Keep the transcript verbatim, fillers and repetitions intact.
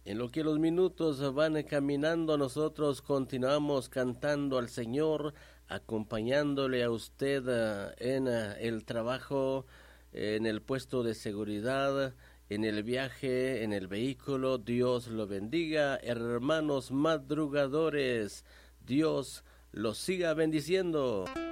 En lo que los minutos van caminando, nosotros continuamos cantando al Señor, acompañándole a usted uh, en uh, el trabajo, en el puesto de seguridad, en el viaje, en el vehículo. Dios lo bendiga, hermanos madrugadores. Dios los siga bendiciendo.